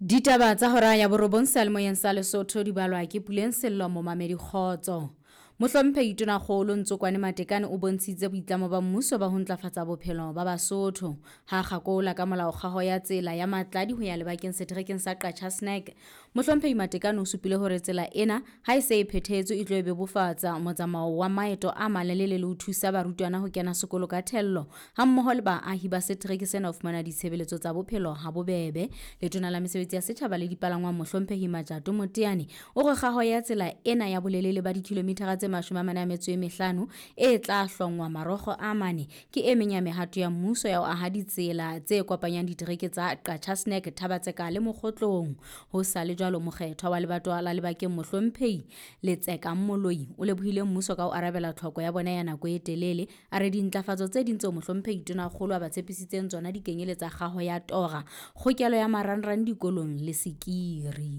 Ditaba tsa hora ya borobong sealemoyeng sa Lesotho di balwa ke Puleng Sello Momamedi Kgotso. Mohlomphehi Tonakgolo Ntsokwane Matekane o bontshitse boitlamo ba mmuso ba ho ntlafatsa bophelo ba Basotho ha kgakola ka molaokgaho ya tsela ya Matladi ho ya lebakeng seterekeng sa Qacha Snack. Mohlomphehi Matekane o supile hore tsela ena ha e se e phethetswe e tlo bebofatsa motsamao wa maeto a malelele le ho thusa barutwana ho kena sekolo ka thello ha mmoho le baahi ba setereke sena ho fumana ditshebeletso tsa bophelo ha bobebe. Letona la mesebetsi ya setjhaba le dipalangwang Mohlomphehi Majato Moteane o re kgaho ya tsela ena ya bolelele ba dikilometara 45 e tla hlongwa marokgo a mane ke e meng ya mehato ya mmuso ya ho aha ditsela tse kopanyang ditereke tsa Qacha Snack, Thabatseka le Mokgotlong. Ho sa le jwalo, mokgethwa wa lebatowa la lebakeng Mohlomphehi Letseka Moloi o lebohile mmuso ka ho arabela tlhoko ya bona ya nako e telele. A re dintlafatso tse ding tseo Mohlomphehi Tonakgolo a ba tshepisitseng tsona di kenyeletsa kgaho ya tora, kgokelo ya marangrang dikolong le sekiri.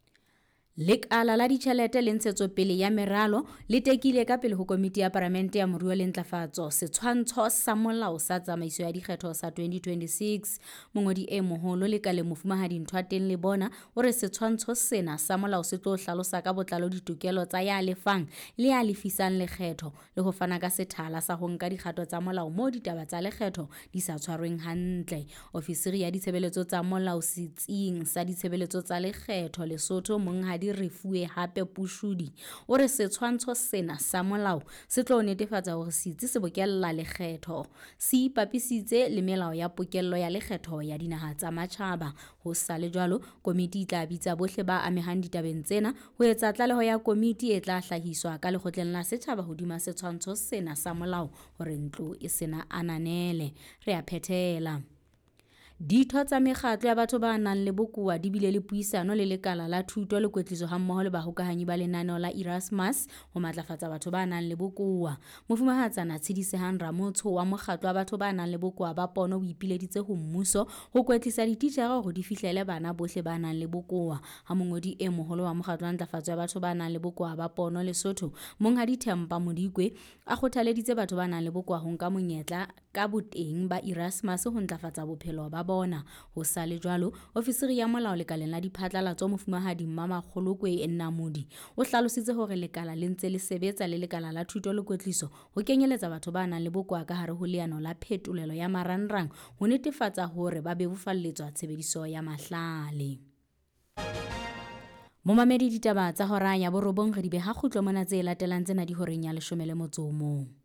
Lekala la ditjhelete le ntshetsopele ya meralo le tekile ka pele ho komiti ya Palamente ya Moruo le Ntlafatso setshwantsho sa molao sa tsamaiso ya dikgetho sa 2026. Mongodi e moholo lekaleng Mofumahadi Nthwateng le bona o re setshwantsho sena sa molao se tlo hlalosa ka botlalo ditokelo tsa ya lefang le ya lefisang lekgetho le ho fana ka sethala sa ho nka dikgato tsa molao moo ditaba tsa lekgetho di sa tshwarweng hantle. Ofisiri ya ditshebeletso tsa molao setsing sa ditshebeletso tsa lekgetho Lesotho Monghadi Refuwe hape Pushudi o re setshwantsho sena sa molao se tlo netefatsa hore setsi se bokella lekgetho se ipapisitse le melao ya pokello ya lekgetho ya dinaha tsa matjhaba. Ho sa le jwalo, komiti e tla bitsa bohle ba amehang ditabeng tsena ho etsa tlaleho ya komiti e tla hlahiswa ka lekgotleng la setjhaba hodima setshwantsho sena sa molao hore ntlo e sena ananele. Re a phethela. Ditho tsa mekgatlo ya batho ba nang le bokowa di bile le puisano le lekala la thuto le kwetliso ha mmoho le bahokahanyi ba lenaneo la Erasmus ho matlafatsa batho ba nang le bokowa. Mofumahatsana Tshedisehang Ramotsho wa mokgatlo wa batho ba nang le bokowa ba Pono o ipileditse ho mmuso ho kwetlisa dititjhere hore di fihlele bana bohle ba nang le bokowa. Ha mongodi e moholo wa mokgatlo wa ntlafatso ya batho ba nang le bokowa ba Pono Lesotho Monghadi Themba Modikwe a kgothaleditse batho ba nang le bokowa ho nka monyetla ka boteng ba Erasmus ho ntlafatsa bophelo ba bona. Ho sa le jwalo, ofisiri ya molao lekaleng la diphatlalatso Mofumahadi Mmakgolokwe Nnamudi o hlalositse hore lekala le ntse le sebetsa le lekala la thuto le kwetliso ho kenyeletsa batho ba nang le bokowa ka hare ho leano la phetolelo ya marangrang ho netefatsa hore ba bebofalletswa tshebediso ya mahlale. Momamedi, ditaba tsa hora ya borobong re di beha kgutlo mona tse latelang tsena di horeng ya 10 le motso o mong.